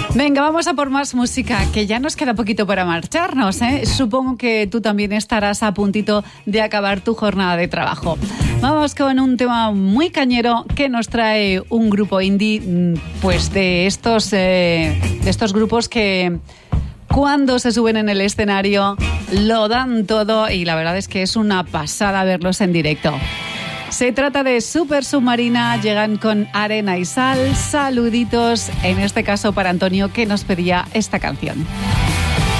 Venga, vamos a por más música, que ya nos queda poquito para marcharnos, ¿eh? Supongo que tú también estarás a puntito de acabar tu jornada de trabajo. Vamos con un tema muy cañero que nos trae un grupo indie, pues de estos grupos que cuando se suben en el escenario lo dan todo y la verdad es que es una pasada verlos en directo. Se trata de Super Submarina, llegan con Arena y Sal. Saluditos, en este caso para Antonio, que nos pedía esta canción.